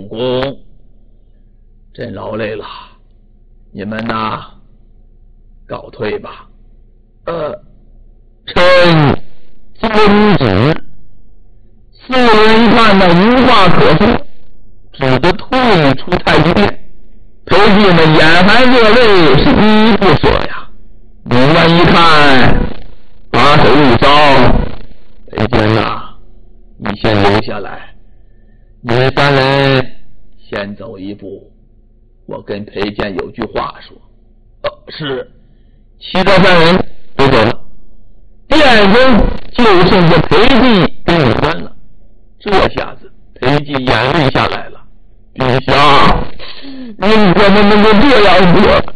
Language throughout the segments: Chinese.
公，真劳累了，你们呐，告退吧。 臣遵旨。四人一看呢，无话可说，只得退出太极殿。裴寂们眼含热泪，是依不舍呀。鲁班一看，把手一招：“裴坚呐，你先留下来，你们三人先走一步，我跟裴坚有句话说。” 是。 其他三人都走了，殿中就剩下裴寂跟鲁班了。这下子裴寂眼泪下来了：“陛下，您怎么能够这样做？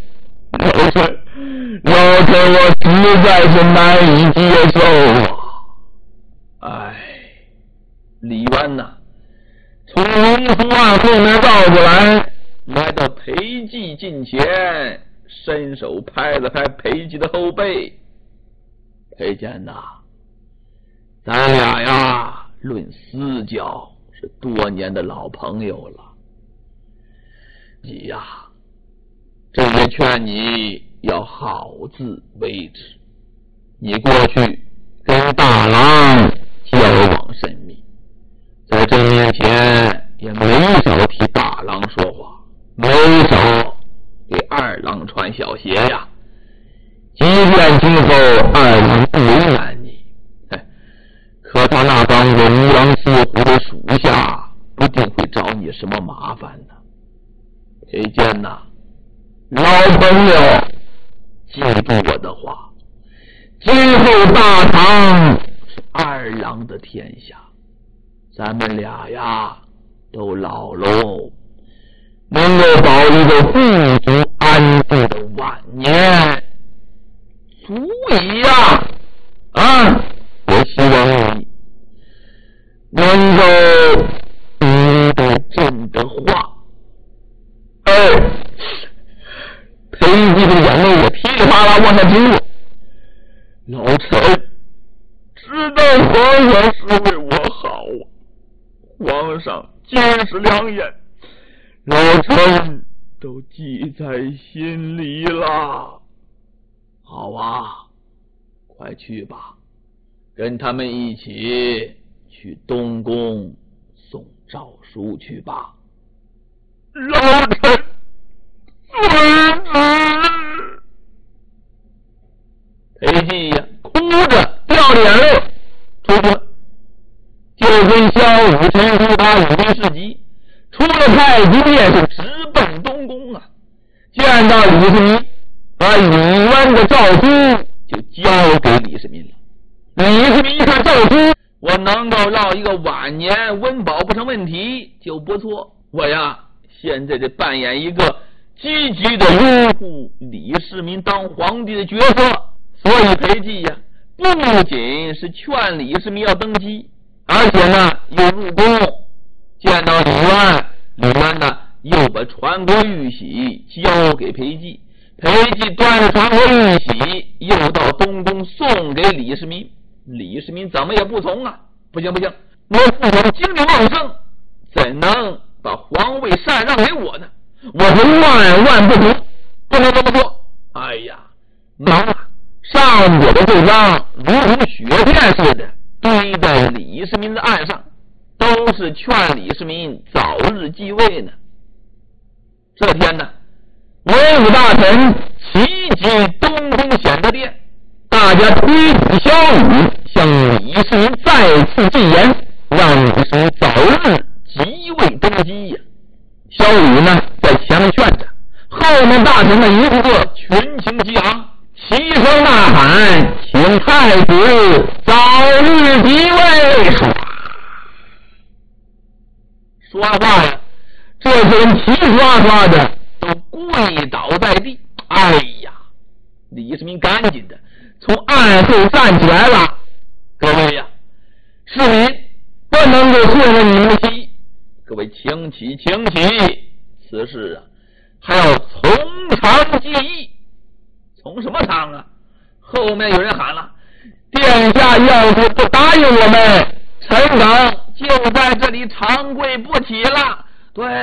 老臣我实在是难以接受啊！” 李渊呐，从明福案后面绕过来，来到裴寂近前，伸手拍了拍裴寂的后背：“裴坚呐，咱俩呀，论私交是多年的老朋友了。你呀，这也劝你要好自为之。你过去跟大郎交往甚密，在这面前也没少替大郎说话，没少给二郎穿小鞋呀。即便今后二郎不为难你，可他那帮子无狼似虎的属下不定会找你什么麻烦呢。裴坚呐， 老朋友， 记住我的话，今后大唐是二郎的天下，咱们俩呀都老喽，能够保一个富足安定的晚年，足以呀！ 我希望你能够听得朕的话。裴寂的眼泪也噼里啪啦往下流。 老臣知道皇上是为我好啊，皇上尽是良言，老臣都记在心里了。好啊，快去吧，跟他们一起去东宫送诏书去吧。老臣遵旨。裴寂呀，哭着掉着眼泪出去了，就跟萧武陈述他武力事迹，出了太极殿是直奔东宫啊。见到李世民，把李渊的诏书就交给李世民了。李世民一看诏书，我能够绕一个晚年温饱不成问题就不错，我呀现在得扮演一个积极的拥护李世民当皇帝的角色。所以裴寂呀，不仅是劝李世民要登基，而且呢又入宫见到李渊，李渊呢又把传国玉玺交给裴寂，裴寂端着传国玉玺又到东宫送给李世民，李世民怎么也不从啊！不行，我父皇精力旺盛，怎能把皇位禅让给我呢？我是万万不可，不能这么做。哎呀，忙啊！上我的这张如同雪片似的堆在李世民的案上，都是劝李世民早日继位呢。这天呢，文武大臣齐集东宫显德殿，大家推举萧武向李世民再次进言，让李世民早日即位登基呀。萧武呢在前面劝着，后面大臣们一个个群情激昂，齐声呐喊，请太子早日即位。说话呀，这些人齐刷刷的都跪倒在地。哎呀，李世民赶紧的从案后站起来了。各位呀，世民不能够顺着你们的心意，各位请起，此事啊还要从长计议。从什么长啊？后面有人喊了，殿下要是不答应我们，臣等就在这里长跪不起了。对。